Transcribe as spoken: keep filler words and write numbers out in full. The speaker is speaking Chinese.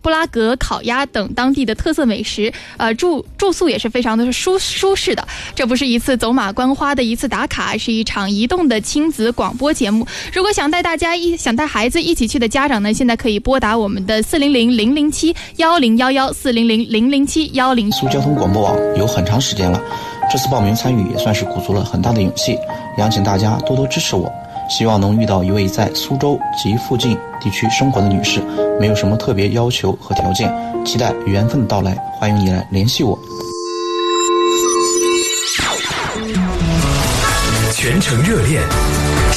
布拉格烤鸭等当地的特色美食，呃，住住宿也是非常的舒舒适的。这不是一次走马观花的一次打卡，是一场移动的亲子广播节目。如果想带大家一想带孩子一起去的家长呢，现在可以拨打我们的四零零零零七幺零幺幺四零零零零七幺零。 苏交通广播网有很长时间了，这次报名参与也算是鼓足了很大的勇气，邀请大家多多支持我。希望能遇到一位在苏州及附近地区生活的女士，没有什么特别要求和条件，期待缘分的到来，欢迎你来联系我。 全程热恋，